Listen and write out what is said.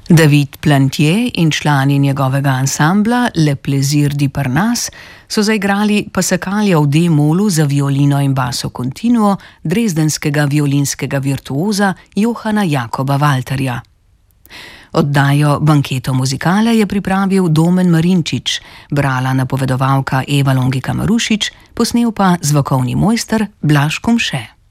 David Plantier in člani njegovega ansambla Le Plaisir di Parnasse so zaigrali Passacaglia v D-molu za violino in basso continuo dresdenskega violinskega virtuoza Johana Jakoba Walterja. Oddajo Banketo muzikale je pripravil Domen Marinčič, brala napovedovalka Eva Longika Marušič, posnel pa zvokovni mojster Blaž Komše.